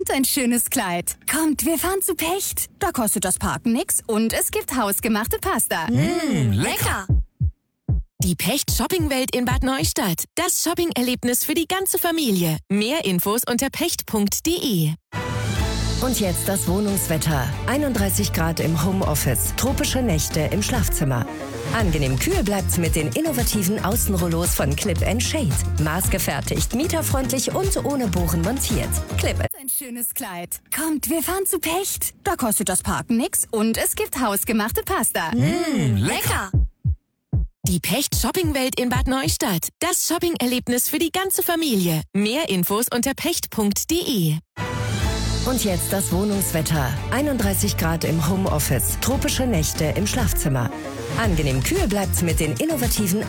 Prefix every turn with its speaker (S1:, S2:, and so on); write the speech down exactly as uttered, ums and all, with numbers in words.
S1: und ein schönes Kleid. Kommt, wir fahren zu Pecht. Da kostet das Parken nix und es gibt hausgemachte Pasta.
S2: Mmh, lecker! Die Pecht Shoppingwelt in Bad Neustadt. Das Shopping-Erlebnis für die ganze Familie. Mehr Infos unter pecht punkt de.
S3: Und jetzt das Wohnungswetter. einunddreißig Grad im Homeoffice, tropische Nächte im Schlafzimmer. Angenehm kühl bleibt's mit den innovativen Außenrollos von Clip and Shade. Maßgefertigt, mieterfreundlich und ohne Bohren montiert. Clip and
S1: Ein schönes Kleid. Kommt, wir fahren zu Pecht. Da kostet das Parken nix und es gibt hausgemachte Pasta.
S2: Mmh, lecker! Die Pecht Shoppingwelt in Bad Neustadt. Das Shopping-Erlebnis für die ganze Familie. Mehr Infos unter pecht punkt de.
S3: Und jetzt das Wohnungswetter. einunddreißig Grad im Homeoffice, tropische Nächte im Schlafzimmer. Angenehm kühl bleibt's mit den innovativen